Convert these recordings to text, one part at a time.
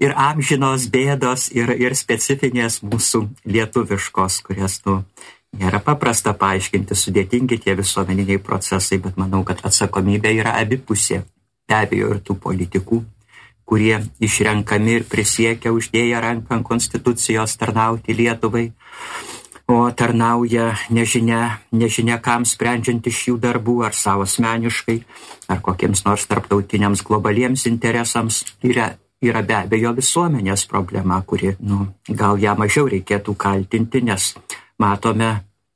ir amžinos bėdos, ir specifinės mūsų lietuviškos, kurias, nėra paprasta paaiškinti, sudėtingi tie visuomeniniai procesai, bet manau, kad atsakomybė yra abipusė. Be abejo, ir tų politikų, kurie išrenkami ir prisiekia uždėję ranką ant konstitucijos tarnauti Lietuvai, o tarnauja nežinia kam, sprendžiant iš jų darbų, ar savo asmeniškai, ar kokiems nors tarptautiniams globaliems interesams, yra be abejo visuomenės problema, kuri, gal ją mažiau reikėtų kaltinti, nes matome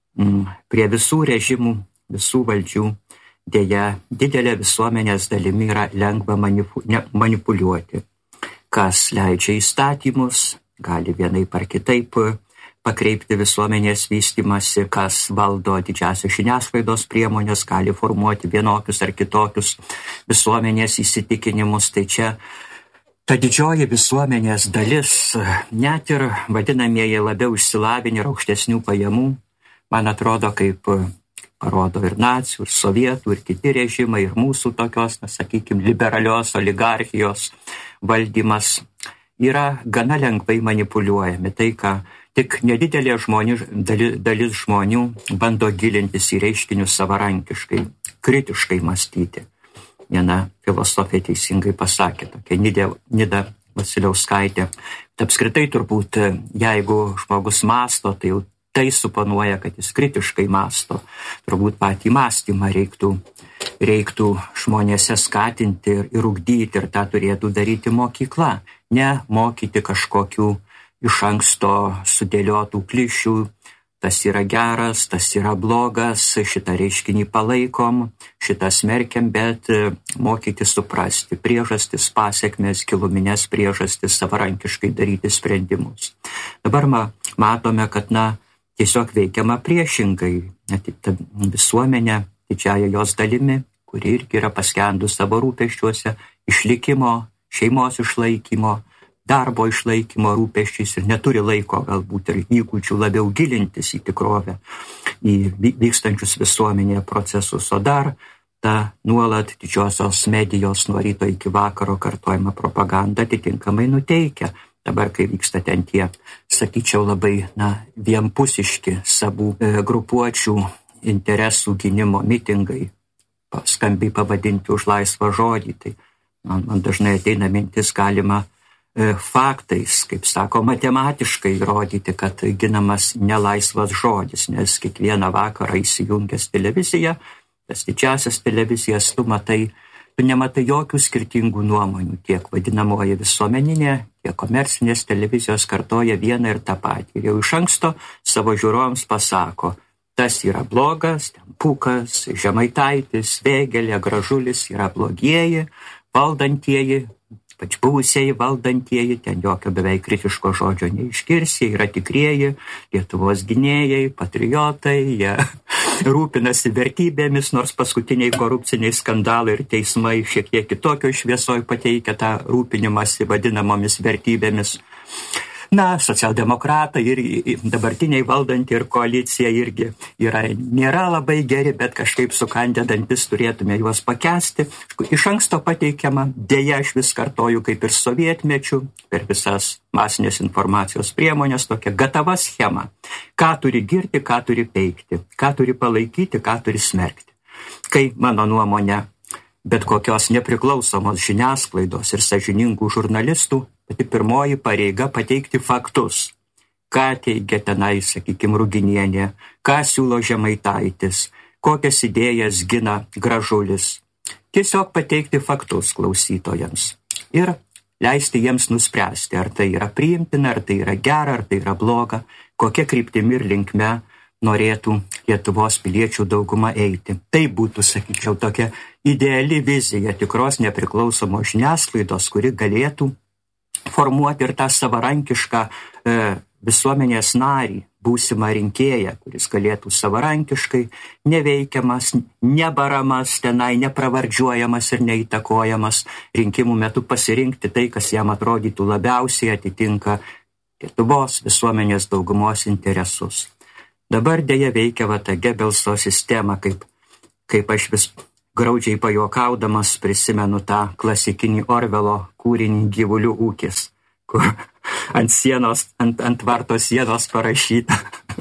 prie visų režimų, visų valdžių, dėja didelė visuomenės dalimi yra lengva manipuliuoti. Kas leidžia įstatymus, gali vienaip ar kitaip pakreipti visuomenės vystymasi, kas valdo didžiausias žiniasklaidos priemonės, gali formuoti vienokius ar kitokius visuomenės įsitikinimus. Tai čia ta didžioji visuomenės dalis, net ir vadinamieji labiau išsilavinę ir aukštesnių pajamų, man atrodo, kaip parodo ir nacių, ir sovietų, ir kiti režimai, ir mūsų tokios, sakykime, liberalios oligarchijos valdymas yra gana lengvai manipuliuojami. Tai, ką tik nedidelė dalis žmonių bando gilintis į reiškinius savarankiškai, kritiškai mąstyti. Viena filosofė teisingai pasakė, tokia Nida Vasiliauskaitė. Apskritai turbūt, jeigu žmogus mąsto, tai jau tai suponuoja, kad jis kritiškai mąsto. Turbūt patį mąstymą reiktų žmonėse skatinti ir ugdyti, ir tą turėtų daryti mokykla. Ne mokyti kažkokių iš anksto sudėliotų klišių, tas yra geras, tas yra blogas, šitą reiškinį palaikom, šitą smerkiam, bet mokyti suprasti priežastis, pasekmes, giluminės priežastis, savarankiškai daryti sprendimus. Dabar matome, kad tiesiog veikiama priešingai. Ta visuomenė, didžiąja jos dalimi, kuri irgi yra paskendus savo rūpesčiuose, išlikimo, šeimos išlaikymo, darbo išlaikymo rūpesčiais ir neturi laiko galbūt ir įgūdžių labiau gilintis į tikrovę, į vykstančius visuomenėje procesus. O dar ta nuolat didžiosios medijos nuo ryto iki vakaro kartojama propaganda atitinkamai nuteikia. Dabar, kai vyksta ten tie, sakyčiau, labai vienpusiški savų grupuočių interesų gynimo mitingai, skambiai pavadinti už laisvą žodį, tai man dažnai ateina mintis, galima faktais, kaip sako, matematiškai įrodyti, kad ginamas nelaisvas žodis, nes kiekvieną vakarą įsijungęs televiziją, tas didžiasias televizijas, tu nematai jokių skirtingų nuomonių, tiek vadinamoji visuomeninė, tiek komercinės televizijos kartoja vieną ir tą patį. Ir jau iš anksto savo žiūrovams pasako, tas yra blogas, ten Pūkas, Žemaitaitis, Vėgėlė, Gražulis yra blogieji, valdantieji, pač buvusieji valdantieji, ten jokio beveik kritiško žodžio neiškirsi, yra tikrieji Lietuvos gynėjai, patriotai, jie rūpinasi vertybėmis, nors paskutiniai korupciniai skandalai ir teismai šiek tiek kitokio šviesoj pateikia tą rūpinimąsi vadinamomis vertybėmis. Socialdemokratai ir dabartiniai valdantį ir koalicija irgi nėra labai geri, bet kažkaip sukandę dantis turėtume juos pakęsti. Iš anksto pateikiama, dėja aš vis kartoju kaip ir sovietmečių, per visas masinės informacijos priemonės, tokia gatava schema. Ką turi girti, ką turi peikti, ką turi palaikyti, ką turi smerkti. Kai, mano nuomonė, bet kokios nepriklausomos žiniasklaidos ir sąžiningų žurnalistų pati pirmoji pareiga pateikti faktus. Ką teigia tenai, sakykime, Ruginienė, ką siūlo Žemaitaitis, kokias idėjas gina Gražulis. Tiesiog pateikti faktus klausytojams ir leisti jiems nuspręsti, ar tai yra priimtina, ar tai yra gera, ar tai yra bloga, kokia kryptimi ir linkme norėtų Lietuvos piliečių dauguma eiti. Tai būtų, sakyčiau, tokia ideali vizija tikros nepriklausomos žiniasklaidos, kuri galėtų formuoti ir tą savarankišką visuomenės narį, būsimą rinkėją, kuris galėtų savarankiškai, neveikiamas, nebaramas, tenai nepravardžiuojamas ir neįtakojamas rinkimų metu pasirinkti tai, kas jam atrodytų labiausiai atitinka Lietuvos visuomenės daugumos interesus. Dabar dėja veikia ta Gebelso sistema, kaip aš vis graudžiai pajokaudamas prisimenu tą klasikinį Orvelo kūrinį Gyvulių ūkis. kur ant sienos, ant varto sienos parašyta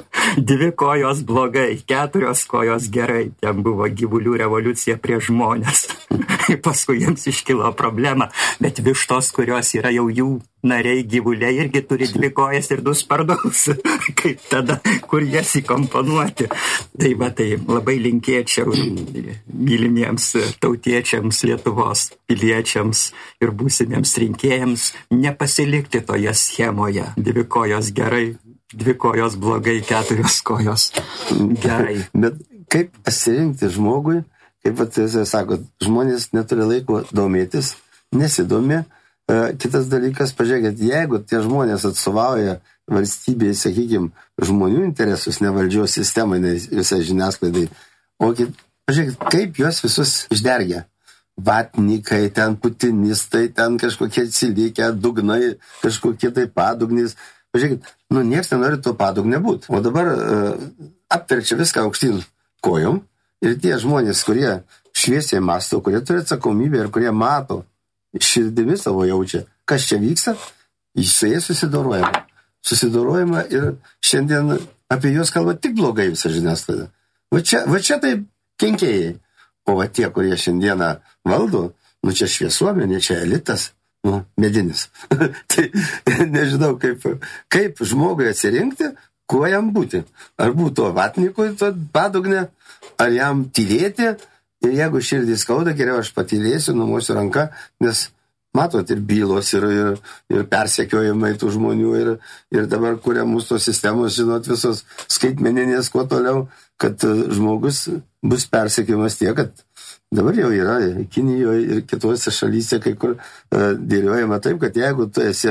2 kojos blogai, 4 kojos gerai. Ten buvo gyvulių revoliucija prieš žmonės. Paskui jiems iškilo problema, bet vištos, kurios yra jau jų nariai gyvuliai, irgi turi 2 kojas ir 2 sparnus. Kaip tada, kur jas įkomponuoti? Tai va, tai labai linkėčiau mylimiems tautiečiams, Lietuvos piliečiams ir būsimiems rinkėjams nepasilikti toje schemoje. 2 kojos gerai, 2 kojos blogai, 4 kojos gerai. Bet kaip pasirinkti žmogui, kaip jūs sakot, žmonės neturi laiko domėtis, nesidomi. Kitas dalykas, pažiūrėkit, jeigu tie žmonės atstovauja valstybėje, sakykime, žmonių interesus, ne valdžios sistemai, ne visai žiniasklaidai, o pažiūrėkit, kaip juos visus išdergia. Vatnikai, ten putinistai, ten kažkokie atsilikę, dugnai, kažkokie tai padugnys. Pažiūrėkit, nieks nenori to padugnė būti. O dabar apverčia viską aukštyn kojom ir tie žmonės, kurie šviesiai mąsto, kurie turi atsakomybę ir kurie mato, širdimi savo jaučia, kas čia vyksta, su jais susidorojama ir šiandien apie juos kalba tik blogai visą žiniasklaidą. Va čia taip kenkėjai. O va tie, kurie šiandieną valdo, čia šviesuomenė, čia elitas, medinis. Tai nežinau, kaip žmogui atsirinkti, kuo jam būti. Ar būtų vatnikui to padugnė, ar jam tylėti. Ir jeigu širdį skauda, geriau aš patylėsiu, numosiu ranką, nes matot ir bylos, ir persekiojimai tų žmonių, ir dabar kuria mūsų tos sistemos, žinot, visos skaitmeninės, kuo toliau, kad žmogus bus persekiojamas tiek, kad dabar jau yra Kinijoje ir kitose šalyse, kai kur dėliojama taip, kad jeigu tu esi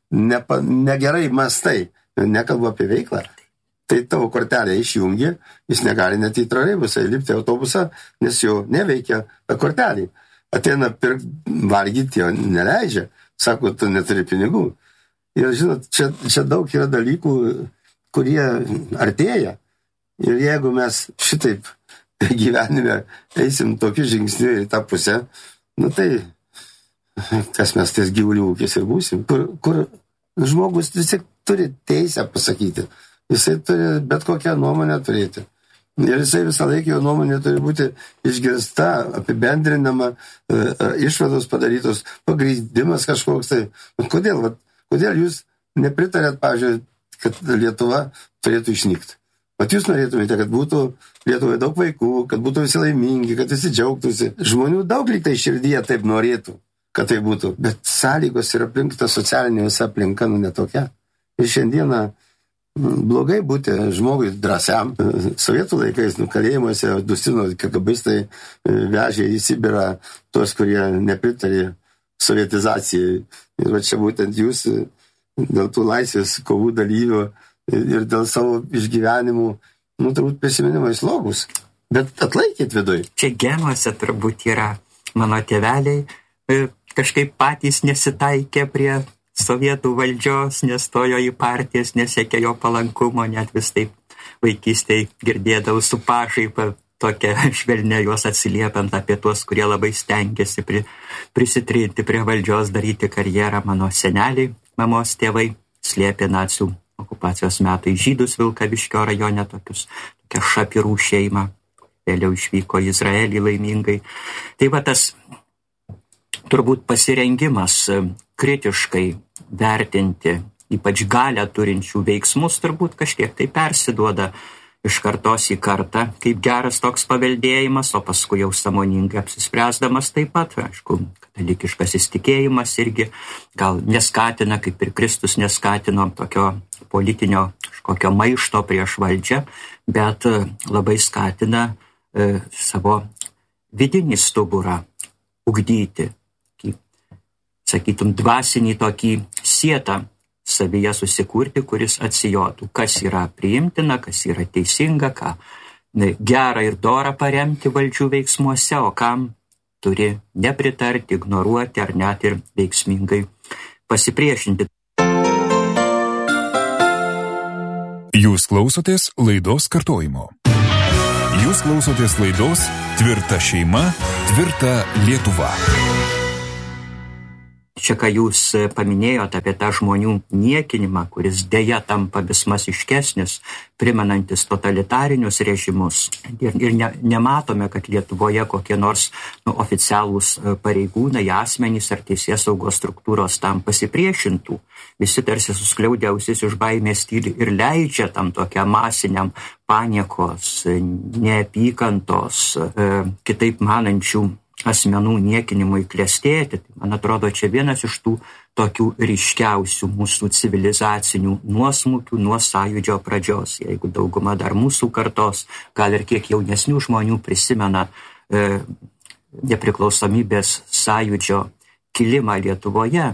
negerai mastai, nekalbu apie veiklą, tai tavo kortelę išjungi, jis negali net į troleibusą įlipti autobusą, nes jau neveikia kortelį. Ateina pirkti valgyti, jo neleidžia, sako, tu neturi pinigų. Ir žinot, čia daug yra dalykų, kurie artėja. Ir jeigu mes šitaip gyvenime eisim tokiu žingsniu į tą pusę, tai kas mes ties gyvulių ūkis ir būsim, kur žmogus vis tiek turi teisę pasakyti. Jisai turi bet kokią nuomonę turėti. Ir jisai visą laiką jo nuomonė turi būti išgirsta, apibendrinama, išvados padarytos, pagrįdimas kažkoks. Tai kodėl jūs nepritarėt, pavyzdžiui, kad Lietuva turėtų išnykti? Vat jūs norėtumėte, kad būtų Lietuvai daug vaikų, kad būtų visi laimingi, kad visi džiaugtųsi. Žmonių daug lyg tai širdyje taip norėtų, kad tai būtų. Bet sąlygos ir aplink ta socialinė visa aplinka netokia. Ir šiandieną blogai būti žmogui drąsiam. Sovietų laikais kalėjimuose Dustino KGBistai vežė į Sibirą tuos, kurie nepritarė sovietizacijai. Ir va čia būtent jūs dėl tų laisvės kovų dalyvių ir dėl savo išgyvenimų, turbūt prisiminimai slogus. Bet atlaikėt viduj. Čia genuose turbūt yra. Mano tėveliai kažkaip patys nesitaikė prie sovietų valdžios, nestojo į partijas, nesiekė jo palankumo, net vis taip vaikystėje girdėdavau su pašaipa tokia švelnia juos atsiliepiant apie tuos, kurie labai stengiasi prisitrinti prie valdžios, daryti karjerą. Mano seneliai, mamos tėvai slėpė nacių okupacijos metai žydus Vilkaviškio rajone, tokia Šapirų šeima, vėliau išvyko į Izraelį laimingai. Tai va tas turbūt pasirengimas kritiškai vertinti, ypač galią turinčių veiksmus, turbūt kažkiek tai persiduoda iš kartos į kartą, kaip geras toks paveldėjimas, o paskui jau sąmoningai apsispręsdamas taip pat. Aišku, katalikiškas įsitikėjimas irgi gal neskatina, kaip ir Kristus neskatino tokio politinio kažkokio maišto prieš valdžią, bet labai skatina savo vidinį stuburą ugdyti, sakytum, dvasinį tokį sietą savyje susikurti, kuris atsijotų, kas yra priimtina, kas yra teisinga, ką gera ir dora paremti valdžių veiksmuose, o kam turi nepritarti, ignoruoti ar net ir veiksmingai pasipriešinti. Jūs klausotės laidos kartojimo. Jūs klausotės laidos Tvirta šeima, tvirta Lietuva. čia, ką jūs paminėjote apie tą žmonių niekinimą, kuris dėja tampa vis masiškesnis, primenantis totalitarinius režimus. Ir nematome, kad Lietuvoje kokie nors oficialūs pareigūnai, asmenys ar teisėsaugos struktūros tam pasipriešintų. Visi tarsi suskliaudę ausis iš baimės tyli ir leidžia tam tokiam masiniam paniekos, neapykantos, kitaip manančių asmenų niekinimui klestėti. Man atrodo, čia vienas iš tų tokių ryškiausių mūsų civilizacinių nuosmukių nuo sąjūdžio pradžios. Jeigu dauguma dar mūsų kartos, gal ir kiek jaunesnių žmonių prisimena nepriklausomybės sąjūdžio kilimą Lietuvoje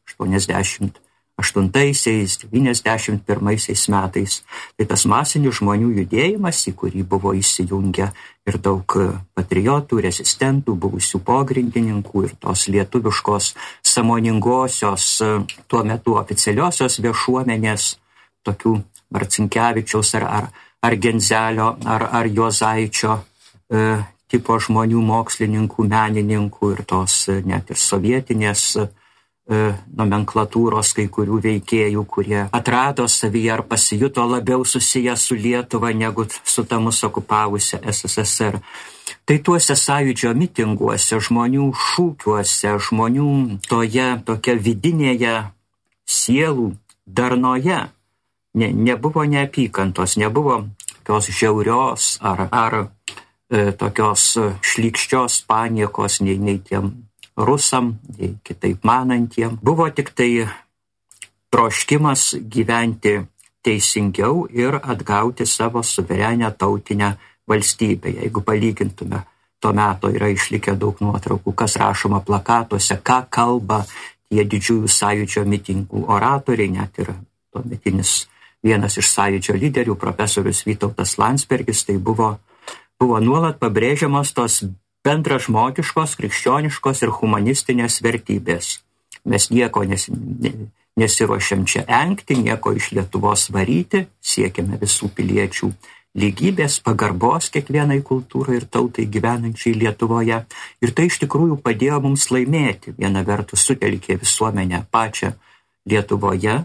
88-91 metais, tai tas masinis žmonių judėjimas, į kurį buvo įsijungę ir daug patriotų, rezistentų, buvusių pogrindininkų ir tos lietuviškos sąmoningosios tuo metu oficialiosios viešuomenės, tokių Marcinkevičiaus ar Genzelio ar Juozaičio tipo žmonių, mokslininkų, menininkų ir tos net ir sovietinės nomenklatūros kai kurių veikėjų, kurie atrado savyje ar pasijuto labiau susiję su Lietuva negu su ta mus okupavusia SSSR. Tai tuose sąjūdžio mitinguose, žmonių šūkiuose, žmonių toje tokia vidinėje sielų darnoje nebuvo neapykantos, nebuvo tokios žiaurios ar tokios šlykščios paniekos nei tiem rusam, nei kitaip manantiem. Buvo tik tai troškimas gyventi teisingiau ir atgauti savo suverenę tautinę valstybę. Jeigu palygintume, to meto yra išlikę daug nuotraukų, kas rašoma plakatuose, ką kalba tie didžiųjų sąjūdžio mitingų oratoriai, net ir tuometinis vienas iš sąjūdžio lyderių, profesorius Vytautas Landsbergis, tai buvo nuolat pabrėžiamos tos bendražmogiškos, krikščioniškos ir humanistinės vertybės. Mes nieko nesiruošiam čia engti, nieko iš Lietuvos varyti, siekiame visų piliečių lygybės, pagarbos kiekvienai kultūrai ir tautai gyvenančiai Lietuvoje. Ir tai iš tikrųjų padėjo mums laimėti. Viena vertus sutelkė visuomenę pačią Lietuvoje,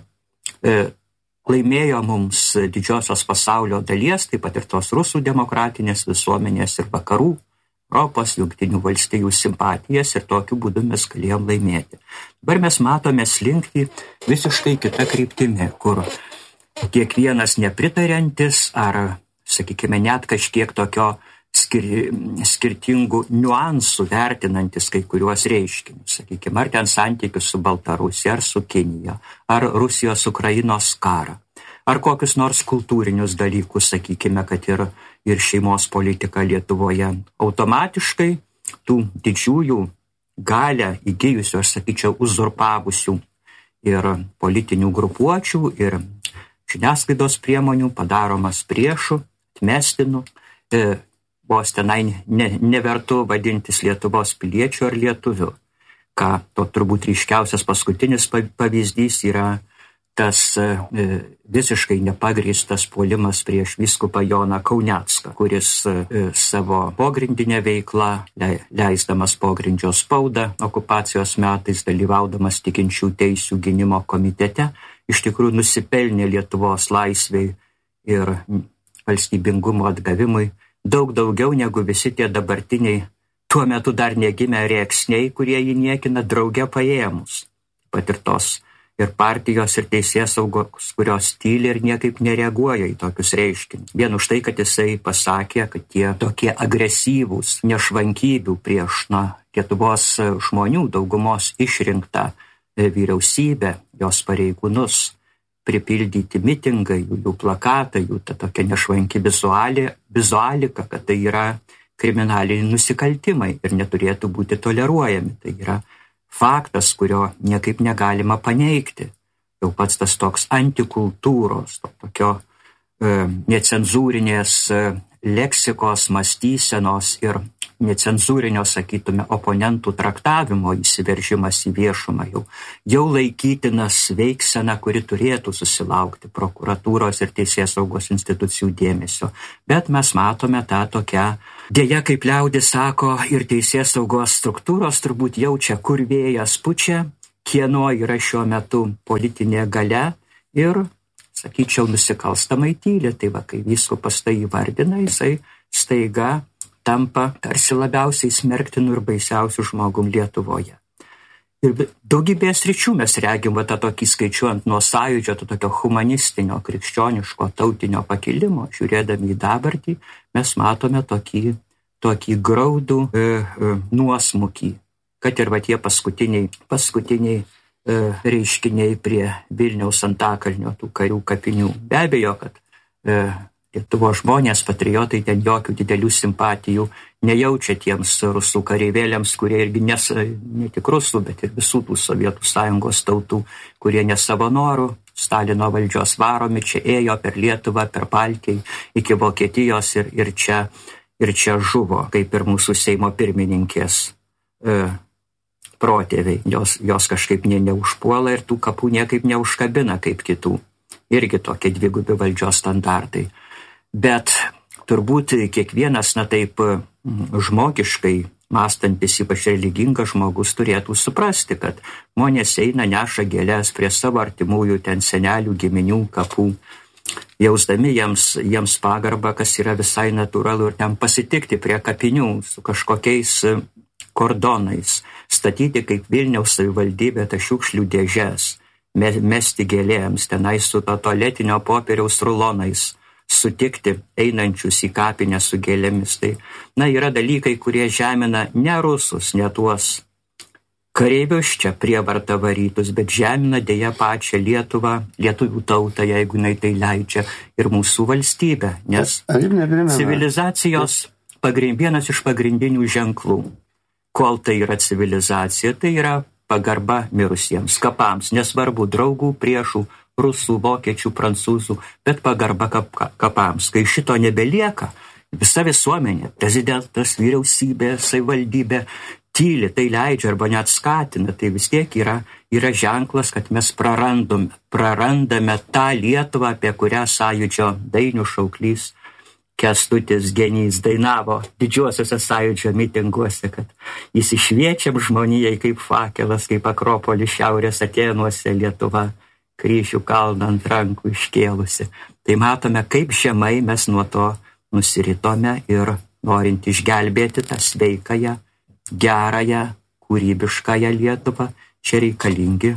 laimėjo mums didžiosios pasaulio dalies, taip pat ir tos rusų demokratinės visuomenės ir vakarų Europos, Jungtinių valstijų simpatijas ir tokiu būdu mes galėjom laimėti. Dabar mes matome slinkti visiškai kitą kryptimį, kur kiekvienas nepritariantis ar, sakykime, net kažkiek tokio skirtingų niuansų vertinantis kai kuriuos reiškinius, sakykime, ar ten santykius su Baltarusija, ar su Kinija, ar Rusijos Ukrainos karą, ar kokius nors kultūrinius dalykus, sakykime, kad ir šeimos politika Lietuvoje. Automatiškai tų didžiųjų galę įgijusių, aš sakyčiau, uzurpavusių ir politinių grupuočių, ir žiniasklaidos priemonių padaromas priešu, atmestinu, vos tenai nevertu vadintis Lietuvos piliečiu ar lietuviu. Ką to turbūt ryškiausias paskutinis pavyzdys yra tas visiškai nepagrįstas puolimas prieš vyskupą Joną Kaunecką, kuris savo pogrindinę veiklą, leisdamas pogrindžio spaudą okupacijos metais, dalyvaudamas tikinčių teisių gynimo komitete, iš tikrųjų nusipelnė Lietuvos laisvei ir valstybingumo atgavimui daug daugiau negu visi tie dabartiniai, tuo metu dar negimę rėksniai, kurie jį niekina drauge paėmus. Pat ir tos ir partijos ir teisėsaugos, kurios tyli ir niekaip nereaguoja į tokius reiškinius. Vien už tai, kad jisai pasakė, kad tie tokie agresyvūs nešvankybių prieš Lietuvos žmonių daugumos išrinktą vyriausybę, jos pareigūnus, pripildyti mitingai, jų plakatai, jų ta tokia nešvanki vizualika, kad tai yra kriminaliniai nusikaltimai ir neturėtų būti toleruojami. Tai yra faktas, kurio niekaip negalima paneigti. Jau pats tas toks antikultūros, tokio necenzūrinės leksikos, mąstysenos ir necenzūrinio, sakytume, oponentų traktavimo įsiveržimas į viešumą jau laikytinas veiksena, kuri turėtų susilaukti prokuratūros ir teisėsaugos institucijų dėmesio. Bet mes matome tą tokią, dėja, kaip liaudis sako, ir teisėsaugos struktūros turbūt jaučia, kur vėjas pučia, kieno yra šiuo metu politinė galia ir, sakyčiau, nusikalstamai tyli. Tai va, kai vyskupas tai įvardina, jisai staiga tampa tarsi labiausiai smerktinu ir baisiausiu žmogum Lietuvoje. Ir daugybės sričių mes regim tą tokį skaičiuojant nuo sąjūdžio, tokio humanistinio, krikščioniško, tautinio pakilimo, žiūrėdami į dabartį, mes matome tokį graudų nuosmukį, kad ir va tie paskutiniai reiškiniai prie Vilniaus Antakalnio tų karių kapinių. Be abejo, kad Lietuvos žmonės, patriotai ten jokių didelių simpatijų nejaučia tiems rusų kareivėliams, kurie irgi ne tik rusų, bet ir visų tų Sovietų Sąjungos tautų, kurie ne savo norų Stalino valdžios varomi čia ėjo per Lietuvą, per Baltiją iki Vokietijos ir čia žuvo, kaip ir mūsų Seimo pirmininkės protėviai. Jos kažkaip neužpuola ir tų kapų niekaip neužkabina kaip kitų. Irgi tokie dvigubi valdžios standartai. Bet turbūt kiekvienas, taip žmogiškai mąstantis, ypač religingas žmogus, turėtų suprasti, kad žmonės eina, neša gėles prie savo artimųjų, ten senelių, giminių kapų, jausdami jiems pagarbą, kas yra visai natūralu, ir ten pasitikti prie kapinių su kažkokiais kordonais, statyti kaip Vilniaus savivaldybė tą šiukšlių dėžes, mesti gėlėms, tenai su tualetinio popieriaus rulonais, sutikti einančius į kapinę su gėlėmis. Tai, yra dalykai, kurie žemina ne rusus, ne tuos kareivius čia prievarta varytus, bet žemina dėja pačią Lietuvą, lietuvių tautą, jeigu jinai tai leidžia, ir mūsų valstybę. Nes civilizacijos vienas iš pagrindinių ženklų, kol tai yra civilizacija, tai yra pagarba mirusiems, kapams, nesvarbu draugų, priešų, rusų, vokiečių, prancūzų, bet pagarba kapams. Kai šito nebelieka, visa visuomenė, prezidentas, vyriausybė, savivaldybė tyli, tai leidžia arba net skatina, tai vis tiek yra ženklas, kad mes prarandame tą Lietuvą, apie kurią Sąjūdžio dainių šauklys Kęstutis Genys dainavo didžiuosiuose Sąjūdžio mitinguose, kad įsišviečiam žmonijai kaip fakelas, kaip Akropolis šiaurės Atėnuose Lietuva, kryžių kalną ant rankų iškėlusi. Tai matome, kaip žemai mes nuo to nusiritome ir norint išgelbėti tą sveikąją, gerąją, kūrybiškąją Lietuvą, čia reikalingi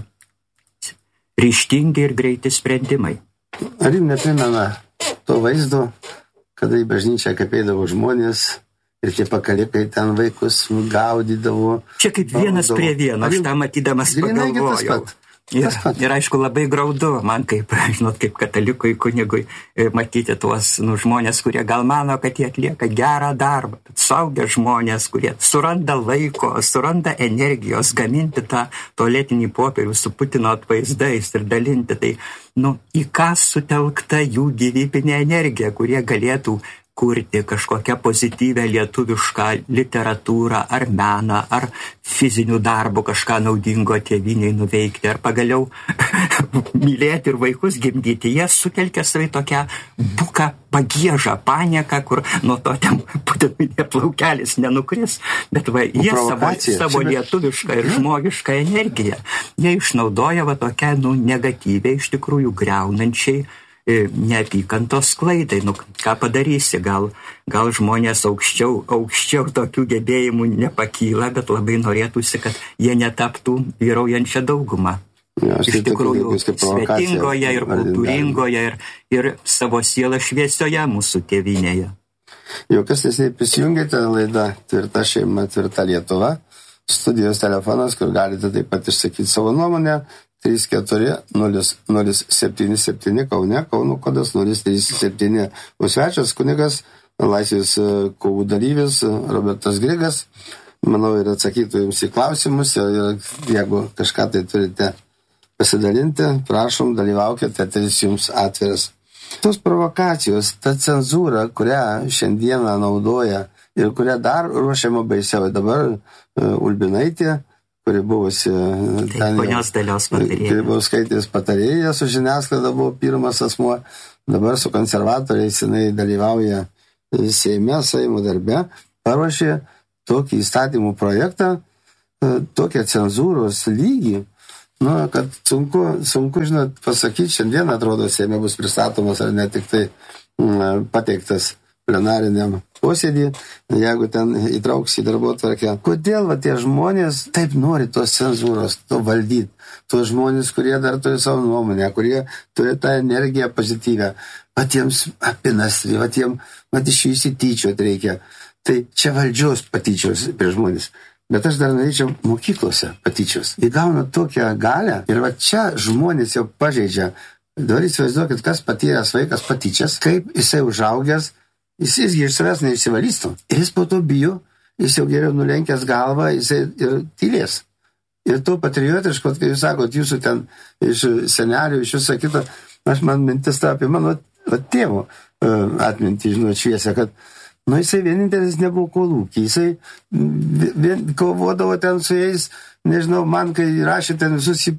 ryžtingi ir greiti sprendimai. Ar jums neprimena to vaizdo, kada į bažnyčią kapėdavo žmonės ir tie pakalikai ten vaikus gaudydavo? Čia kaip vienas prie vieno, aš tą matydamas pagalvojau. Ir aišku, labai graudu man kaip katalikui, kunigui, matyti tuos žmonės, kurie gal mano, kad jie atlieka gerą darbą. Suaugę žmonės, kurie suranda laiko, suranda energijos gaminti tą tualetinį popierių su Putino atvaizdais ir dalinti. Tai, į ką sutelkta jų gyvybinė energija, kurie galėtų kurti kažkokią pozityvę lietuvišką literatūrą, ar meną, ar fizinių darbų kažką naudingo tėvynei nuveikti, ar pagaliau mylėti ir vaikus gimdyti. Jie sutelkia savai tokią buką pagiežą, panieką, kur nuo to ten Putinui plaukelis nenukris, bet jie savo lietuvišką ir žmogišką energiją jie išnaudoja tokią negatyviai, iš tikrųjų griaunančiai neapykantos klaidai. Ką padarysi, gal žmonės aukščiau tokių gebėjimų nepakyla, bet labai norėtųsi, kad jie netaptų vyraujančią daugumą. Iš tikrųjų, svetingoje ir kultūringoje ir savo sielą šviesioje mūsų tėvynėje. Jau kas nesiniai prisijungėte, laida Tvirta šeima, tvirta Lietuva. Studijos telefonas, kur galite taip pat išsakyti savo nuomonę. 34-077 Kaune, Kauno kodas 037. O svečias kunigas, Laisvės kovų dalyvis Robertas Grigas. Manau, ir atsakytų jums į klausimus. Ir jeigu kažką tai turite pasidalinti, prašom, dalyvaukite, eteris jums atviras. Tos provokacijos, ta cenzūra, kurią šiandieną naudoja ir kurią dar ruošiama baisiau. Dabar Ulbinaitė, kuri buvusi ponios Dalios patarėja. Grybauskaitės patarėja su žiniasklaida buvo pirmas asmuo, dabar su konservatoriais jinai dalyvauja Seimo darbe, paruošė tokį įstatymų projektą, tokią cenzūros lygį, kad sunku, žinot, pasakyti, šiandien atrodo, Seime bus pristatomas ar ne tik tai pateiktas plenariniam posėdį, jeigu ten įtrauks į darbotvarkę. Kodėl tie žmonės taip nori tos cenzūros, to valdyti? Tos žmonės, kurie dar turi savo nuomonę, kurie turi tą energiją pozityvę, jiems apinasi, jiems iš jų įsityčiot reikia. Tai čia valdžios patyčios prie žmonės. Bet aš dar norėčiau mokyklose patyčios. Įgauna tokią galę ir čia žmonės jau pažeidžia. Dabar įsivaizduokit, kas patyręs vaikas patyčias, kaip jisai užaugęs, jis iš savęs neišsivalystų. Ir jis po to bijo, jis jau geriau nulenkęs galvą, jisai ir tylės. Ir to patriotiško, kai jūs sakot, jūsų ten iš senelių, iš viso kito, man mintis ta apie mano tėvo atmintį, šviesę, kad jisai vienintelis nebuvo kolūkį, jisai kovodavo ten su jais, nežinau, man kai rašė ten visus į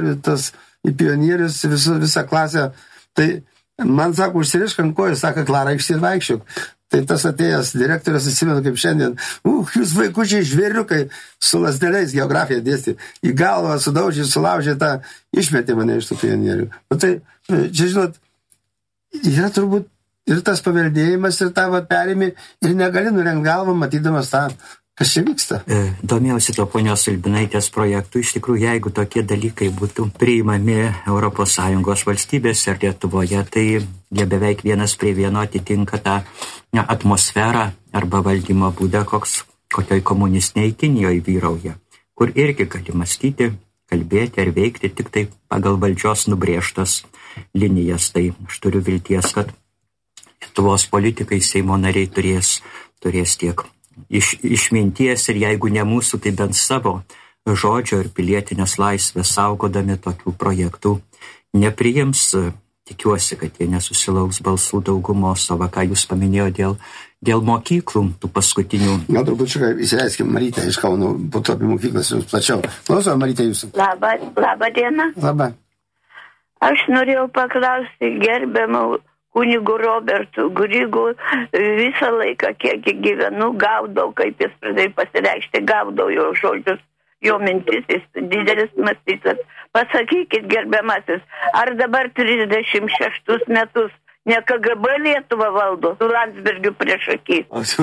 pionierius, visą klasę, tai man sako, užsirišk ant kojų, sako, Klara, išsivaikščiok. Tai tas atėjęs direktorius, atsimenu kaip šiandien, jūs vaikučiai žvėriukai su lasdeliais geografiją dėstė, į galvą sudaužė, sulaužė tą, išmetė mane iš tų pionierių. Tai, čia žinot, yra turbūt ir tas paveldėjimas, ir tą perėmį, ir negali nurengt galvą, matydamas tą, kas čia vyksta. Domėjausi to ponios Ulbinaitės projektų. Iš tikrųjų, jeigu tokie dalykai būtų priimami ES valstybėse ir Lietuvoje, tai jie beveik vienas prie vieno atitinka tą atmosferą arba valdymo būdą, kokioj komunistiniai Kinijoje vyrauja, kur irgi gali mąstyti, kalbėti ar veikti tik tai pagal valdžios nubrėžtas linijas. Tai aš turiu vilties, kad Lietuvos politikai, Seimo nariai turės tiek išminties ir jeigu ne mūsų, tai bent savo žodžio ir pilietinės laisvės saugodami tokių projektų nepriims. Tikiuosi, kad jie nesusilauks balsų daugumos, o ką jūs paminėjote dėl mokyklų, tų paskutinių. Gal turbūt įsileiskim Marytę iš Kauno, po to apie mokyklas jums plačiau. Klausom, Marytė, jūsų. Labą dieną. Labą. Aš norėjau paklausti gerbiamą kunigu Robertu Grigu, visą laiką, kiek gyvenu, gaudau, kaip jis pradėjo pasireikšti, gaudau jo žodžius, jo mintis, jis didelis mąstytas. Pasakykit, gerbiamasis, ar dabar 36 metus ne KGB Lietuvą valdo, su Landsbergiu priešaky?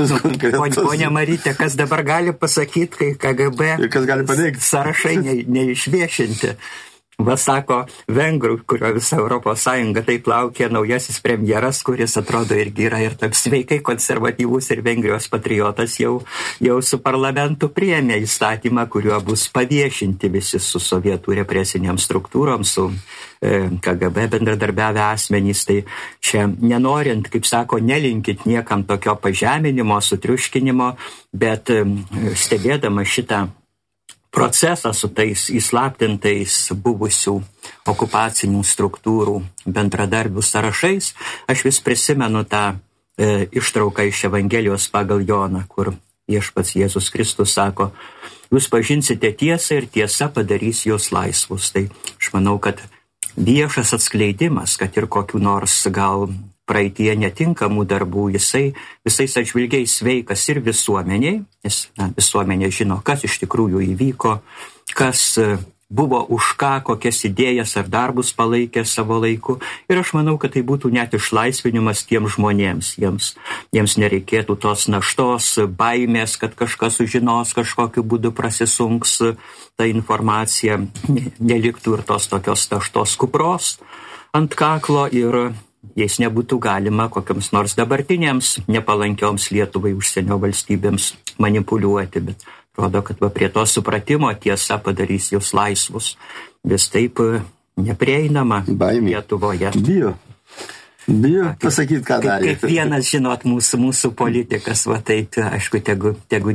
Ponia Marytė, kas dabar gali pasakyti, kai KGB kas gali paneigti? Sąrašai neišviešinti? Va sako vengrų, kurio visa Europos Sąjunga taip laukia, naujasis premjeras, kuris atrodo irgi yra ir taip sveikai konservatyvus ir Vengrijos patriotas, jau su parlamentu priėmė įstatymą, kuriuo bus paviešinti visi su sovietų represiniam struktūrom, su KGB bendradarbiavę asmenys. Tai čia nenorint, kaip sako, nelinkit niekam tokio pažeminimo, sutriuškinimo, bet stebėdama šitą procesą su tais įslaptintais buvusių okupacinių struktūrų bendradarbių sąrašais, aš vis prisimenu tą ištrauką iš Evangelijos pagal Joną, kur viešpats Jėzus Kristus sako, jūs pažinsite tiesą ir tiesa padarys jūs laisvus. Tai aš manau, kad viešas atskleidimas, kad ir kokių nors gal praeitie netinkamų darbų, jisai visais atžvilgiais sveikas ir visuomeniai, nes visuomenė žino, kas iš tikrųjų įvyko, kas buvo už ką, kokias idėjas ar darbus palaikė savo laiku. Ir aš manau, kad tai būtų net išlaisvinimas tiems žmonėms. Jiems nereikėtų tos naštos, baimės, kad kažkas sužinos, kažkokiu būdu prasisunks ta informacija, neliktų ir tos tokios naštos kupros ant kaklo ir jais nebūtų galima kokiams nors dabartinėms nepalankioms Lietuvai užsienio valstybėms manipuliuoti, bet rodo, kad prie to supratimo tiesa padarys jūs laisvus. Vis taip neprieinama baimė Lietuvoje. Bijo pasakyti, ką darė. Kaip vienas, žinot, mūsų politikas, va taip, aišku, tegu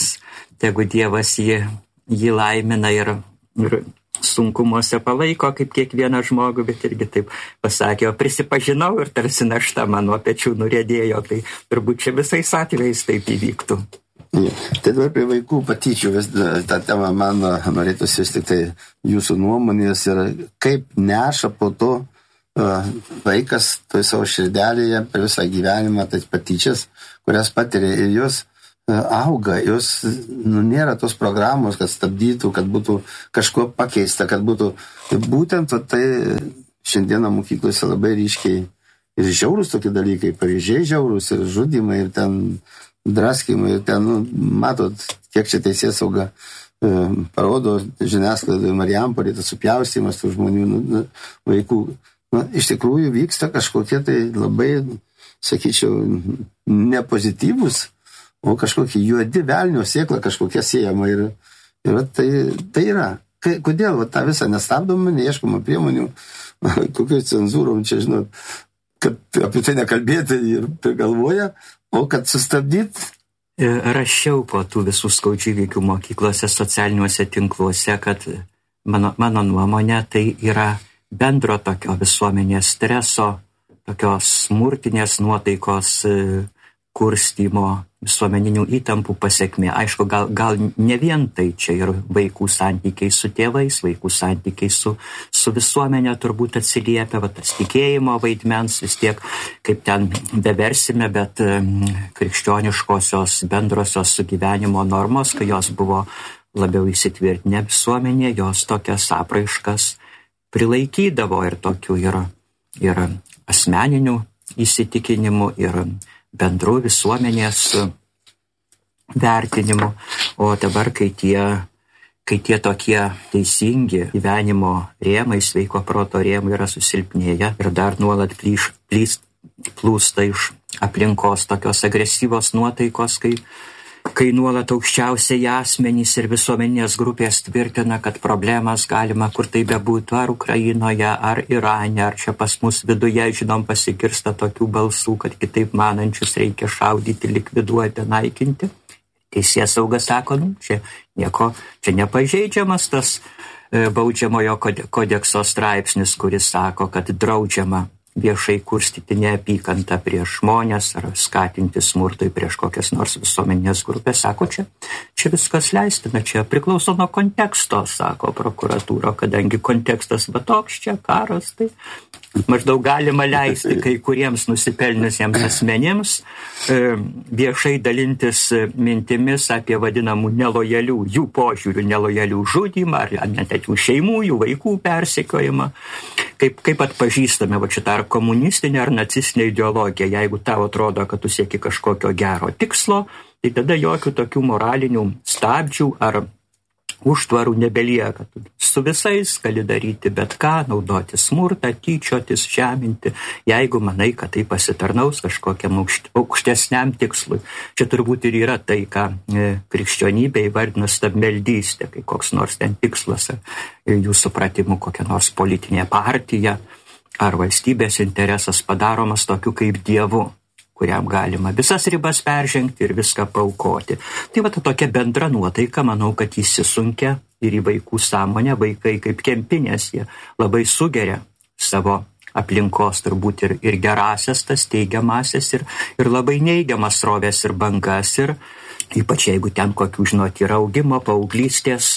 Dievas jį laimina ir sunkumuose palaiko kaip kiekvieną žmogų, bet irgi taip pasakė, prisipažinau ir tarsi našta mano pečių nuriedėjo, tai turbūt čia visais atvejais taip įvyktų. Tai dabar prie vaikų patyčių, tą temą man norėtųsi vis tik tai jūsų nuomonės ir kaip neša po to vaikas toj savo širdelėje per visą gyvenimą tas patyčias, kurias patiria ir jos auga, jos nėra tos programos, kad stabdytų, kad būtų kažko pakeista, kad būtų būtent tai šiandieną mokyklose labai ryškiai ir žiaurūs tokie dalykai, pavyzdžiai žiaurūs ir žudimai ir ten draskimai ir ten, matot, kiek čia teisėsauga parodo žiniasklaidoje Marijampolėje, tas supjaustymas tų žmonių, vaikų. Iš tikrųjų vyksta kažkokie tai labai, sakyčiau, nepozityvus, o kažkokie juodi velnio sėkla kažkokia siejama ir tai yra. Kodėl tą visą nestabdomą, neieškomą priemonių, kokių cenzūrom čia, žinot, kad apie tai nekalbėti ir prigalvoja, o kad sustabdyti? Rašiau po tų visų skaudžių įvykių mokyklose, socialiniuose tinkluose, kad mano nuomonė tai yra bendro tokio visuomenės streso, tokios smurtinės nuotaikos kurstymo, visuomeninių įtampų pasiekmė. Aišku, gal ne vien tai čia ir vaikų santykiai su tėvais, vaikų santykiai su visuomenė turbūt atsiliepia, tas tikėjimo vaidmens vis tiek, kaip ten beversime, bet krikščioniškosios bendrosios sugyvenimo normos, kai jos buvo labiau įsitvirtinę visuomenė, jos tokias apraiškas prilaikydavo ir tokių ir asmeninių įsitikinimų, ir bendrų visuomenės vertinimų. O dabar, kai tie tokie teisingi gyvenimo rėmai, sveiko proto rėmai yra susilpnėję ir dar nuolat plūsta iš aplinkos tokios agresyvos nuotaikos, kai nuolat aukščiausiai asmenys ir visuomeninės grupės tvirtina, kad problemas galima kur tai bebūtų, ar Ukrainoje, ar Irane, ar čia pas mus viduje, žinom, pasigirsta tokių balsų, kad kitaip manančius reikia šaudyti, likviduoti, naikinti. Teisėsauga sako, čia nepažeidžiamas tas baudžiamojo kodekso straipsnis, kuris sako, kad draudžiama viešai kurstyti neapykantą prieš žmonės ar skatinti smurtai prieš kokias nors visuomenės grupės. Sako, čia viskas leistina, čia priklauso nuo konteksto, sako prokuratūra, kadangi kontekstas toks, čia karas, tai maždaug galima leisti kai kuriems nusipelniusiems asmenims viešai dalintis mintimis apie vadinamų nelojalių, jų požiūrių nelojalių žudymą, ar net jų šeimų, jų vaikų persekiojimą. Kaip atpažįstame šitą ar komunistinę ar nacistinę ideologiją, jeigu tau atrodo, kad tu sieki kažkokio gero tikslo, tai tada jokių tokių moralinių stabdžių ar užtvarų nebelieka. Su visais gali daryti bet ką, naudoti smurtą, tyčiotis, žeminti, jeigu manai, kad tai pasitarnaus kažkokiam aukštesniam tikslui. Čia turbūt ir yra tai, ką krikščionybė įvardina stabmeldystė, kai koks nors ten tikslas, jų supratimu kokia nors politinė partija ar valstybės interesas padaromas tokiu kaip Dievu, kuriam galima visas ribas peržengti ir viską paaukoti. Tai tokia bendra nuotaika, manau, kad įsisunkia ir į vaikų sąmonę, vaikai kaip kempinės, jie labai sugeria savo aplinkos turbūt ir gerasias, tas teigiamasias ir labai neigiamas srovės ir bangas ir ypač jeigu ten kokių, yra augimo, paauglystės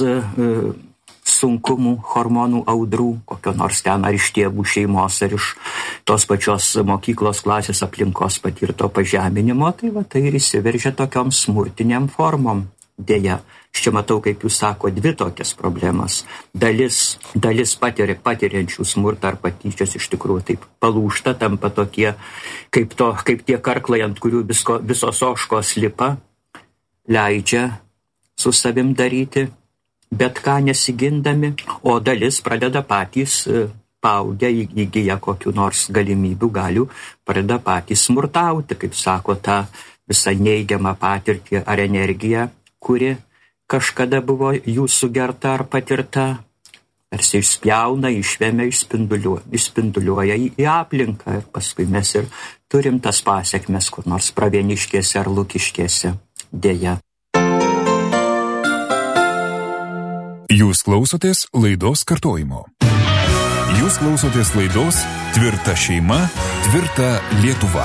sunkumų, hormonų audrų, kokio nors ten ar iš tėvų šeimos, ar iš tos pačios mokyklos klasės aplinkos patirto pažeminimo, tai ir įsiveržia tokiom smurtiniam formom. Deja, aš čia matau, kaip jūs sako, dvi tokias problemas. Dalis patiriančių smurtą ar patyčias iš tikrųjų taip palūžta, tampa tokie, kaip tie karklai, ant kurių visos ožkos lipa, leidžia su savim daryti bet ką nesigindami, o dalis pradeda patys paaugę, įgyja kokių nors galimybių, galių, pradeda patys smurtauti, kaip sako, tą visą neigiamą patirtį ar energiją, kuri kažkada buvo jų sugerta ar patirta, tarsi išspjauna, išvemia, išspinduliuoja į aplinką ir paskui mes ir turim tas pasekmes, kur nors Pravieniškėse ar Lukiškėse, deja. Jūs klausotės laidos kartojimo. Jūs klausotės laidos Tvirta šeima, tvirta Lietuva.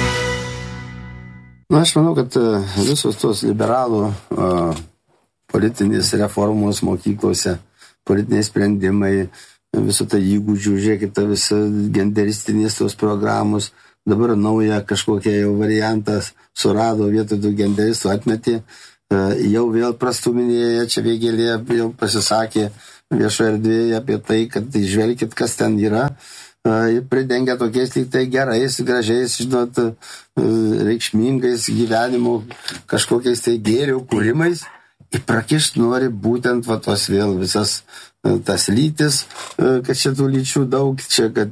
Aš manau, kad visos tos liberalų politinės reformos mokyklose, politiniai sprendimai, visų tai įgūdžių, žiūrėkit, visa genderistinės tos programos, dabar naują kažkokią jau variantą surado vietoj tų genderistų atmetė, jau vėl prastuminėja, čia Vėgėlė jau pasisakė viešoje erdvėje apie tai, kad žvelkit, kas ten yra, ir pridengia tokiais lyg tai gerais, gražiais, žinot, reikšmingais gyvenimo kažkokiais tai gėrių kūrimais, ir prakišt nori būtent va tos vėl visas tas lytis, kad šitų lyčių daug, čia, kad,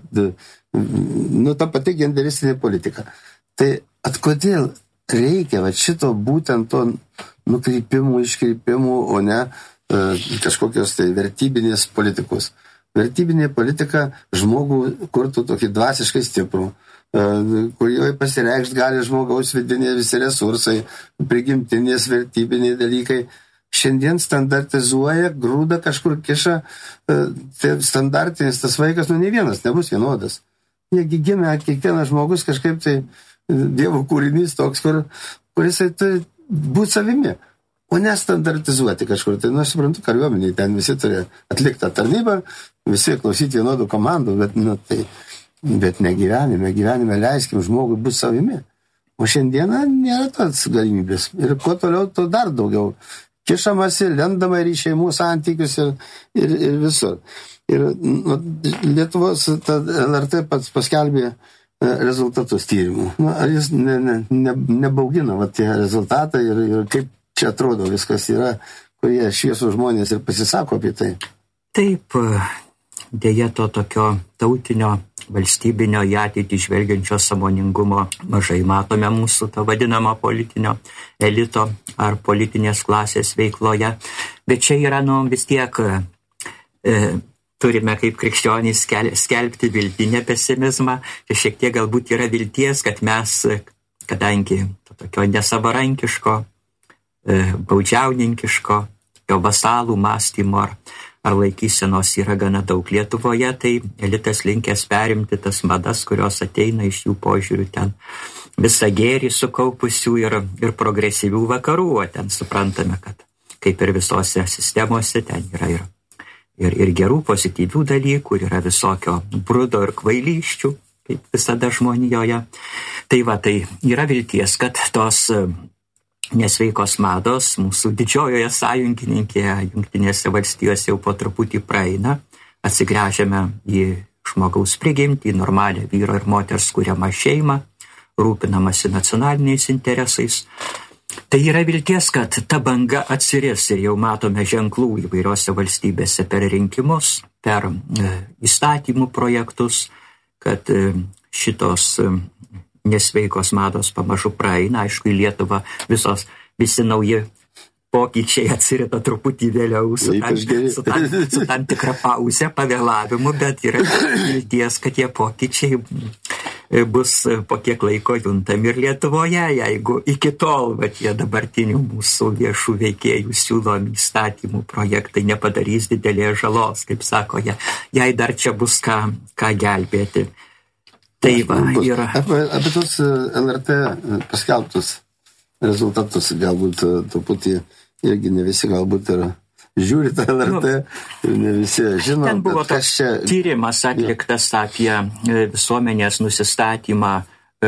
ta pati genderistinė politika. Tai kodėl reikia va šito būtent to nukreipimų, iškreipimų, o ne kažkokios tai vertybinės politikos. Vertybinė politika žmogų kurtų tokį dvasiškai stiprų, kur joje pasireikšt gali žmogaus vidiniai visi resursai, prigimtinės vertybiniai dalykai. Šiandien standartizuoja, grūda kažkur kiša, tai standartinis tas vaikas, ne vienas, nebus vienodas. Jiegi gimė kiekvienas žmogus kažkaip tai Dievo kūrinys toks, kuris turi būti savimi, o nestandartizuoti kažkur. Tai, suprantu, kariuomeniai ten visi turi atliktą tarnybą, visi klausyti vienodų komandų, bet ne gyvenime. Gyvenime leiskim žmogui būti savimi. O šiandieną nėra tos galimybės. Ir kuo toliau, to dar daugiau. Kišamasi, lendama ir į šeimų santykius ir visur. Ir Lietuvos LRT pats paskelbė rezultatus tyrimų. Ar jis nebaugina tie rezultatai ir kaip čia atrodo viskas yra, kurie šviesų žmonės ir pasisako apie tai? Taip, dėja to tokio tautinio, valstybinio į ateitį žvelgiančio sąmoningumo mažai matome mūsų to vadinamo politinio elito ar politinės klasės veikloje. Bet čia yra, vis tiek turime kaip krikščionys skelbti viltinę pesimizmą. Čia šiek tiek galbūt yra vilties, kad mes, kadangi tokio nesavarankiško, baudžiauninkiško, jo vasalų mąstymo ar laikysenos yra gana daug Lietuvoje, tai elitas linkęs perimti tas madas, kurios ateina iš jų požiūrių ten visą gėrį sukaupusių ir progresyvių vakarų, o ten suprantame, kad kaip ir visose sistemose ten yra ir gerų pozityvių dalykų, yra visokio brudo ir kvailyščių, kaip visada žmonijoje. Tai yra vilties, kad tos nesveikos mados mūsų didžiojoje sąjungininkėje, Jungtinėse valstijose jau po truputį praeina, atsigręžiame į žmogaus prigimtį, į normalią vyro ir moters kuriamą šeimą, rūpinamasi nacionaliniais interesais. Tai yra vilties, kad ta banga atsiris ir jau matome ženklų įvairiose valstybėse per rinkimus, per įstatymų projektus, kad šitos nesveikos mados pamažu praeina. Aišku, į Lietuvą visi nauji pokyčiai atsirita truputį vėliau su tam tikra pauze, pavėlavimu, bet yra vilties, kad tie pokyčiai bus po kiek laiko juntami ir Lietuvoje, jeigu iki tol tie dabartinių mūsų viešų veikėjų siūlomi įstatymų projektai nepadarys didelės žalos, kaip sako jie, jei dar čia bus ką gelbėti. Tai yra. Apie tos LRT paskelbtus rezultatus galbūt truputį irgi ne visi galbūt ir žiūri tą LRT, ne visi žino. Ten buvo toks tyrimas atliktas apie visuomenės nusistatymą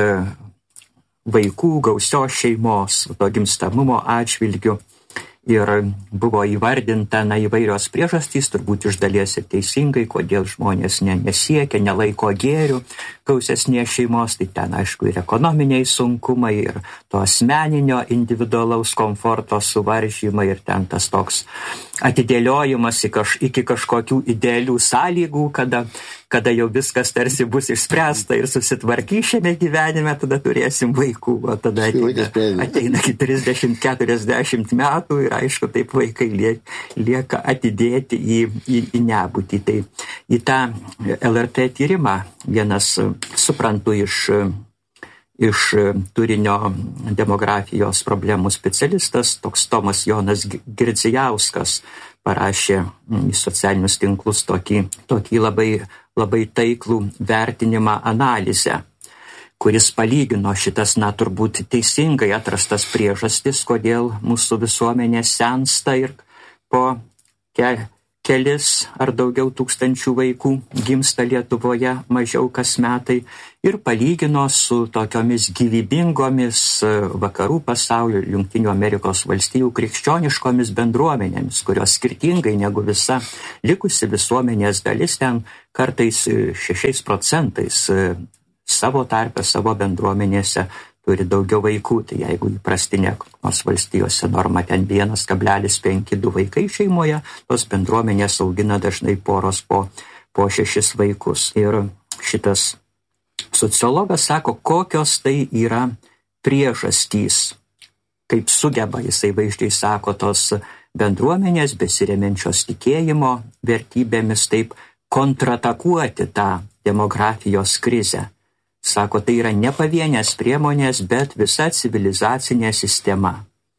vaikų, gausios šeimos, to gimstamumo atžvilgiu. Ir buvo įvardinta įvairios priežastys, turbūt iš dalies ir teisingai, kodėl žmonės nesiekia, nelaiko gėrių gausesnės šeimos. Tai ten, aišku, ir ekonominiai sunkumai, ir to asmeninio individualaus komforto suvaržymai, ir ten tas toks atidėliojimas iki kažkokių idealių sąlygų, kada jau viskas tarsi bus išspręsta ir susitvarkys šiame gyvenime, tada turėsim vaikų, o tada ateina iki 30-40 metų ir aišku, taip vaikai lieka atidėti į nebūtį. Tai į tą LRT tyrimą vienas, suprantu, iš turinio demografijos problemų specialistas, toks Tomas Jonas Girdzijauskas, parašė į socialinius tinklus tokį labai taiklų vertinimą analizę, kuris palygino šitas, turbūt teisingai atrastas priežastis, kodėl mūsų visuomenė sensta ir po kelis ar daugiau tūkstančių vaikų gimsta Lietuvoje mažiau kas metai ir palygino su tokiomis gyvybingomis vakarų pasaulio, Jungtinių Amerikos valstijų krikščioniškomis bendruomenėmis, kurios skirtingai negu visa likusi visuomenės dalis ten kartais 6% savo tarpe, savo bendruomenėse turi daugiau vaikų. Tai jeigu įprastinė nors valstijose norma ten 1,52 vaikai šeimoje, tos bendruomenės augina dažnai poros po 6 vaikus. Ir šitas sociologas sako, kokios tai yra priežastys, kaip sugeba, jisai vaizdžiai sako, tos bendruomenės besiremiančios tikėjimo vertybėmis taip kontratakuoti tą demografijos krizę. Sako, tai yra ne pavienės priemonės, bet visa civilizacinė sistema.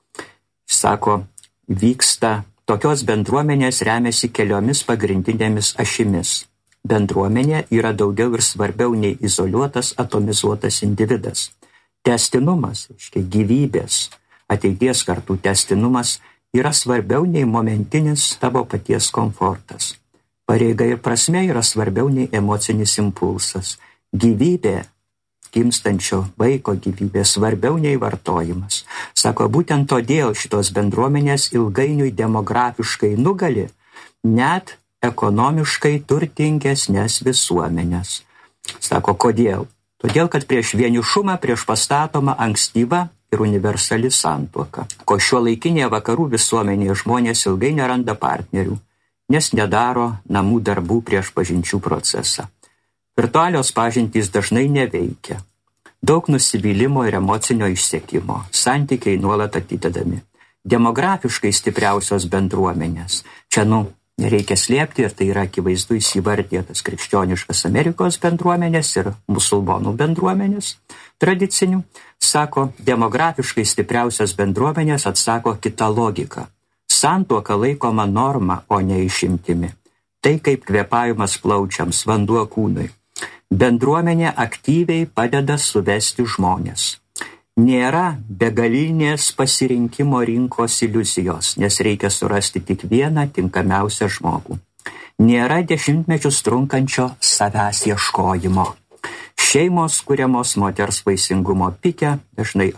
Sako, vyksta, tokios bendruomenės remiasi keliomis pagrindinėmis ašimis. Bendruomenė yra daugiau ir svarbiau nei izoliuotas, atomizuotas individas. Tęstinumas, gyvybės, ateities kartų tęstinumas yra svarbiau nei momentinis tavo paties komfortas. Pareiga ir prasmė yra svarbiau nei emocinis impulsas. Gyvybė, gimstančio vaiko gyvybė, svarbiau nei vartojimas. Sako, būtent todėl šitos bendruomenės ilgainiui demografiškai nugali net ekonomiškai turtingesnės visuomenės. Sako, kodėl? Todėl, kad prieš vienišumą priešpastatoma ankstyva ir universali santuoka. Ko šiuolaikinėje vakarų visuomenėje žmonės ilgai neranda partnerių, nes nedaro namų darbų prieš pažinčių procesą. Virtualios pažintys dažnai neveikia. Daug nusivylimo ir emocinio išsekimo. Santykiai nuolat atidedami. Demografiškai stipriausios bendruomenės. Čia, nereikia slėpti ir tai yra akivaizdu įsivardėtas krikščioniškas Amerikos bendruomenės ir musulmonų bendruomenės tradicinių. Sako, demografiškai stipriausios bendruomenės atsako kitą logiką. Santuoka laikoma norma, o ne išimtimi. Tai kaip kvėpavimas plaučiams, vanduo kūnui. Bendruomenė aktyviai padeda suvesti žmonės. Nėra begalinės pasirinkimo rinkos iliuzijos, nes reikia surasti tik vieną tinkamiausią žmogų. Nėra dešimtmečius trunkančio savęs ieškojimo. Šeimos kuriamos moters vaisingumo pike dažnai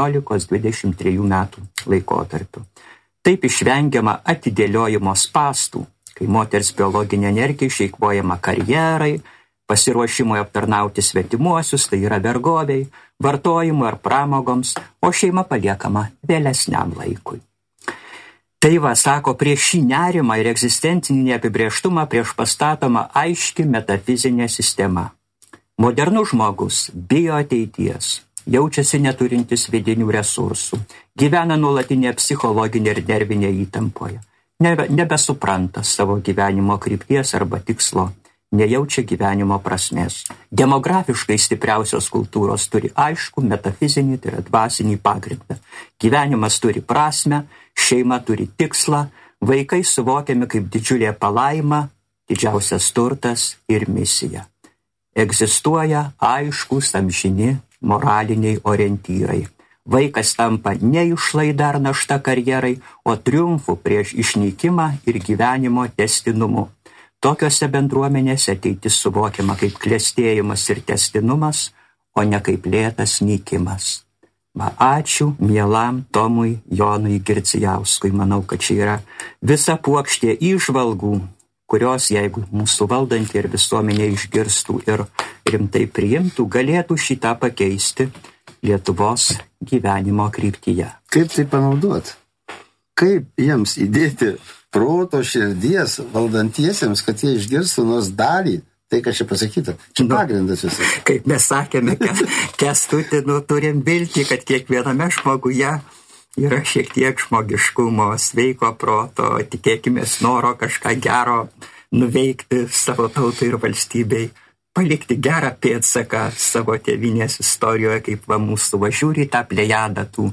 18-23 metų laikotarpiu. Taip išvengiama atidėliojimo spąstų, kai moters biologinė energija išeikvojama karjerai, pasiruošimui aptarnauti svetimuosius, tai yra vergoviai, vartojimui ar pramogoms, o šeima paliekama vėlesniam laikui. Tai sako, prieš šį nerimą ir egzistencinį neapibrėžtumą priešpastatoma aiški metafizinė sistema. Modernus žmogus bijo ateities, jaučiasi neturintis vidinių resursų, gyvena nuolatinė psichologinė ir nervinė įtampoje, nebesupranta savo gyvenimo krypties arba tikslo, nejaučia gyvenimo prasmės. Demografiškai stipriausios kultūros turi aišku metafizinį, tai yra dvasinį pagrindą. Gyvenimas turi prasmę, šeima turi tikslą, vaikai suvokiami kaip didžiulė palaima, didžiausias turtas ir misija. Egzistuoja aiškus amžini moraliniai orientyrai. Vaikas tampa ne išlaida ar našta karjerai, o triumfu prieš išnykimą ir gyvenimo tęstinumu. Tokiose bendruomenėse ateitis suvokiama kaip klestėjimas ir tęstinumas, o ne kaip lėtas nykimas. Ačiū mielam Tomui Jonui Girdzijauskui. Manau, kad čia yra visa puokštė įžvalgų, kurios, jeigu mūsų valdantį ir visuomenė išgirstų ir rimtai priimtų, galėtų šitą pakeisti Lietuvos gyvenimo kryptyje. Kaip tai panaudoti? Kaip jiems įdėti proto širdies valdantiesiems, kad jie išgirstų nors dalį, tai ką čia pasakyta. Čia pagrindas visai. Kaip mes sakėme, Kęstuti, turim viltį, kad kiekviename žmoguje yra šiek tiek žmogiškumo, sveiko proto, tikėkime noro kažką gero nuveikti savo tautai ir valstybei, palikti gerą pėdsaką savo tėvynės istorijoje, kaip mūsų žiūri tą plejadą tų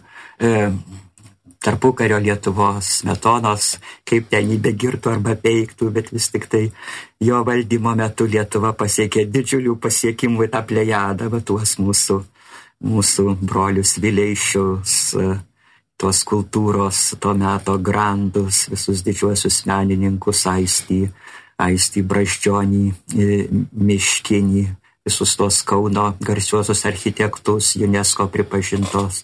tarpukario Lietuvos Smetonos, kaip ten jį begirtų arba peiktų, bet vis tik tai jo valdymo metu Lietuva pasiekė didžiulių pasiekimų į tą plejadą, tuos mūsų brolius Vileišius, tos kultūros, to meto grandus, visus didžiuosius menininkus, Aistį Brazdžionį, Miškinį, visus tos Kauno garsiuosius architektus, UNESCO pripažintos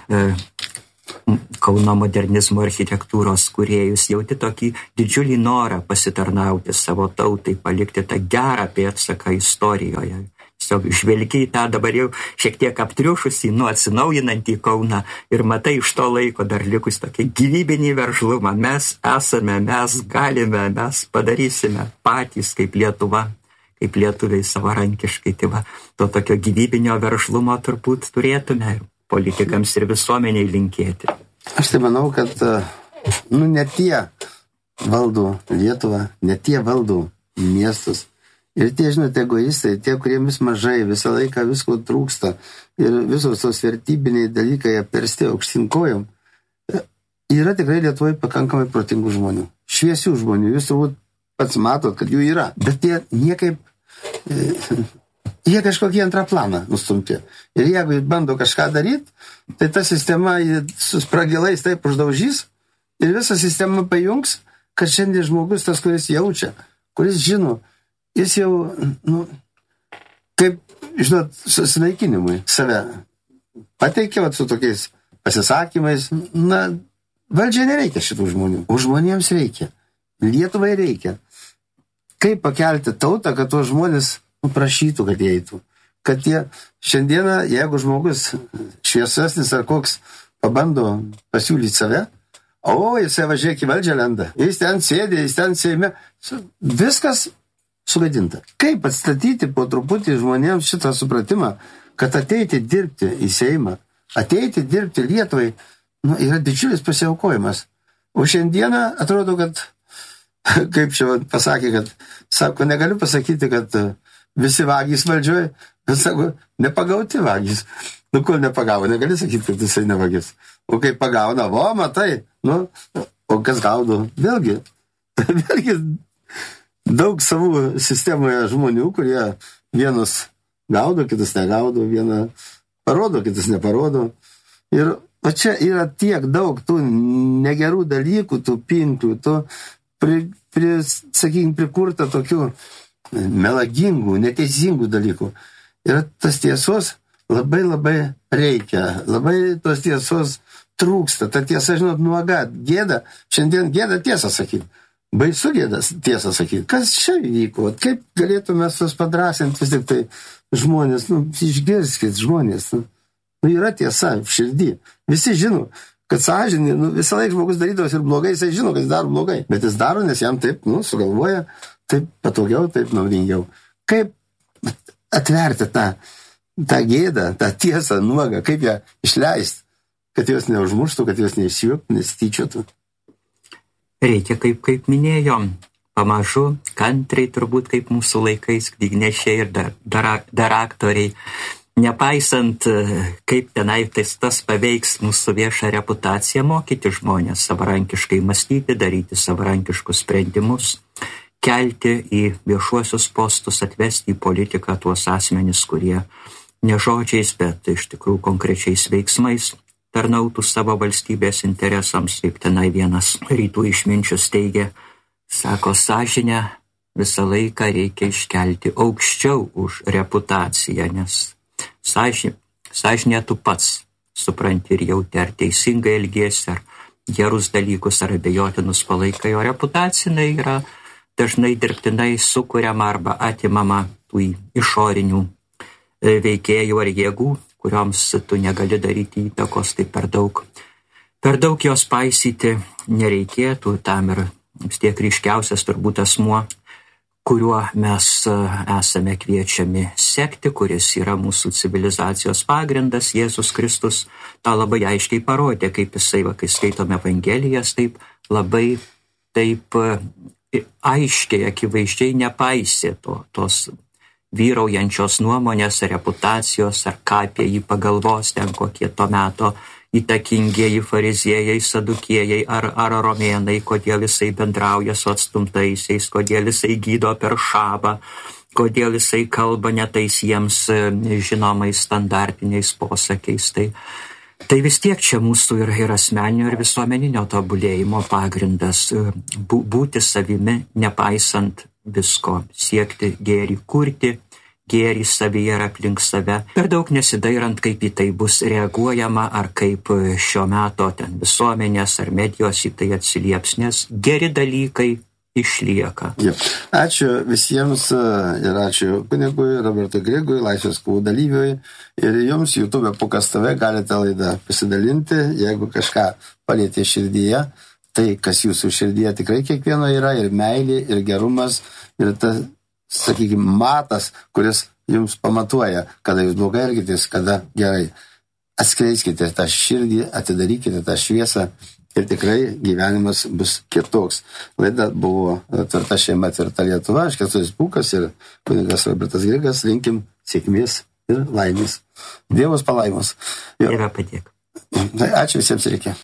Kauno modernizmo architektūros kūrėjus, jauti tokį didžiulį norą pasitarnauti savo tautai, palikti tą gerą pėdsaką istorijoje. Tiesiog žvelgi į tą dabar jau šiek tiek aptriušusį, atsinaujinantį Kauną ir matai iš to laiko dar likus tokį gyvybinį veržlumą. Mes esame, mes galime, mes padarysime patys kaip Lietuva, kaip lietuviai savarankiškai. Tai va, to tokio gyvybinio veržlumo turbūt turėtume politikams ir visuomeniai linkėti. Aš tai manau, kad ne tie valdo Lietuvą, ne tie valdo miestus. Ir tie, žinote, egoistai, tie, kuriems mažai, visą laiką visko trūksta ir visos tos vertybiniai dalykai apversti aukštyn kojom, yra tikrai Lietuvoje pakankamai protingų žmonių, šviesių žmonių. Jūs turbūt pats matot, kad jų yra, bet jie niekaip, jie kažkokį antrą planą nustumti. Ir jeigu bando kažką daryti, tai ta sistema su spragilais taip uždaužys ir visa sistema pajungs, kad šiandien žmogus tas, kuris jaučia, kuris žino, jis jau, kaip, žinot, susinaikinimui save pateikia su tokiais pasisakymais. Valdžiai nereikia šitų žmonių. O žmonėms reikia. Lietuvai reikia. Kaip pakelti tautą, kad tuos žmonės prašytų, kad jie eitų. Kad jie šiandieną, jeigu žmogus šviesesnis ar koks pabando pasiūlyti save, jisai važiuoja į valdžią lenda. Jis ten sėdė, jis ten Seime. Viskas sugadinta. Kaip atstatyti po truputį žmonėms šitą supratimą, kad ateiti dirbti į Seimą, ateiti dirbti Lietuvai, yra didžiulis pasiaukojimas. O šiandieną atrodo, kad, kaip čia pasakė, kad, sako, negaliu pasakyti, kad visi vagys valdžioje, bet sako, nepagauti vagys. Kol nepagavo, negali sakyti, kad jisai nevagis. O kai pagauna, matai, o kas gaudo? Vėlgi daug savų sistemoje žmonių, kurie vienus gaudo, kitus negaudo, vieną parodo, kitus neparodo. Ir čia yra tiek daug tų negerų dalykų, tų pintų, sakykime, prikurta tokių melagingų, neteisingų dalykų. Ir tas tiesos labai labai reikia, labai tos tiesos trūksta. Ta tiesa, žinot, nuoga, gėda, šiandien gėda tiesą sakyti. Baisu gėdas tiesą sakyti. Kas čia vyko? Kaip galėtume sus padrasinti vis tik tai žmonės? Išgirskit žmonės. Yra tiesa širdį. Visi žino, kad sąžinė, visą laiką žmogus darydavos ir blogai, jisai žino, kad jis daro blogai. Bet jis daro, nes jam taip, sugalvoja, taip patogiau, taip naudingiau. Kaip atverti tą gėdą, tą tiesą nuogą, kaip ją išleisti, kad jos neužmuštų, kad jos neišsijuoktų, nesityčiotų. Reikia, kaip minėjom, pamažu, kantriai turbūt kaip mūsų laikais, knygnešiai ir dar aktoriai, nepaisant, kaip tenai tas paveiks mūsų viešą reputaciją, mokyti žmonės savarankiškai mąstyti, daryti savarankiškus sprendimus, kelti į viešuosius postus, atvesti į politiką tuos asmenis, kurie ne žodžiais, bet iš tikrųjų konkrečiais veiksmais tarnautų savo valstybės interesams, kaip tenai vienas rytų išminčius teigia, sako, sąžinę visą laiką reikia iškelti aukščiau už reputaciją, nes sąžinė tu pats supranti ir jauti, ar teisingai elgiesi, ar gerus dalykus, ar abejotinus palaikai, o reputacinai yra dažnai dirbtinai sukuriama arba atimama tų išorinių veikėjų ar jėgų, kurioms tu negali daryti įtakos, tai per daug jos paisyti nereikėtų. Tam ir vis tiek ryškiausias turbūt asmuo, kuriuo mes esame kviečiami sekti, kuris yra mūsų civilizacijos pagrindas, Jėzus Kristus, tą labai aiškiai parodė, kaip jisai, kai skaitome Evangelijas, taip labai aiškiai, akivaizdžiai nepaisė tos vyraujančios nuomonės, reputacijos, ar ką apie jį pagalvos ten kokie to meto įtakingieji fariziejai, sadukiejai ar romėnai, kodėl jisai bendrauja su atstumtaisiais, kodėl jisai gydo per šabą, kodėl jisai kalba netais jiems žinomais standartiniais posakiais. Tai Tai vis tiek čia mūsų ir asmeninio, ir visuomeninio tobulėjimo pagrindas būti savimi, nepaisant visko, siekti gėrį, kurti gėrį savyje ir aplink save, per daug nesidairant, kaip į tai bus reaguojama, ar kaip šio meto ten visuomenės ar medijos į tai atsilieps, nes geri dalykai išlieka. Ja. Ačiū visiems ir ačiū kunigui Robertui Grigui, Laisvės kovų dalyviui, ir jums YouTube Pūkas TV galite laidą pasidalinti, jeigu kažką palietė širdyje, tai kas jūsų širdyje tikrai kiekvieno yra, ir meilė, ir gerumas, ir tas, sakykime, matas, kuris jums pamatuoja, kada jūs blogai elgitės, kada gerai. Atskleiskite tą širdį, atidarykite tą šviesą ir tikrai gyvenimas bus kitoks. Laida buvo Tvirta šeima, tvirta Lietuva. Aš Kęstutis Pūkas ir kunigas Robertas Grigas. Linkim sėkmės ir laimės. Dievas palaimos. Dieve padėk. Ačiū visiems, reikia.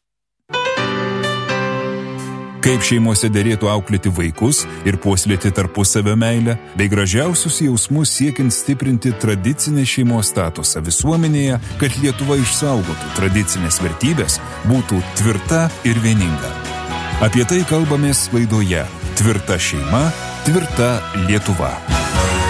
Kaip šeimose derėtų auklėti vaikus ir puoselėti tarpusavio meilę, bei gražiausius jausmus siekiant stiprinti tradicinę šeimos statusą visuomenėje, kad Lietuva išsaugotų tradicinės vertybės, būtų tvirta ir vieninga. Apie tai kalbamės laidoje Tvirta šeima, tvirta Lietuva.